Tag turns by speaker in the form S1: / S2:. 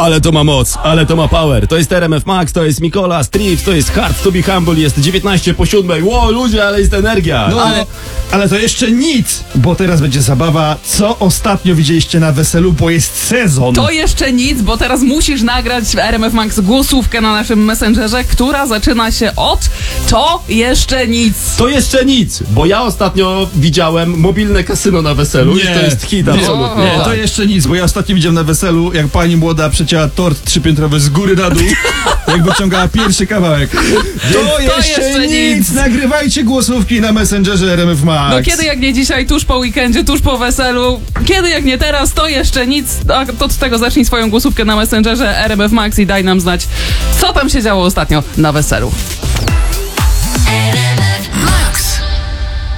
S1: Ale to ma moc, ale to ma power. To jest RMF Max, to jest Mikola, Strips, to jest Hard to be Humble, jest 19:07. Ło, ludzie, ale jest energia.
S2: No, ale to jeszcze nic, bo teraz będzie zabawa, co ostatnio widzieliście na weselu, bo jest sezon.
S3: To jeszcze nic, bo teraz musisz nagrać w RMF Max głosówkę na naszym Messengerze, która zaczyna się od to jeszcze nic.
S1: To jeszcze nic, bo ja ostatnio widziałem mobilne kasyno na weselu i to jest hit, absolutnie.
S2: Nie, to jeszcze nic, bo ja ostatnio widziałem na weselu, jak pani młoda przecięła tort 3-piętrowy z góry na dół, jak wyciągała pierwszy kawałek. To jeszcze nic! Nagrywajcie głosówki na Messengerze RMF Max.
S3: No kiedy jak nie dzisiaj, tuż po weekendzie, tuż po weselu, kiedy jak nie teraz, to jeszcze nic. A to od tego zacznij swoją głosówkę na Messengerze RMF Max i daj nam znać, co tam się działo ostatnio na weselu.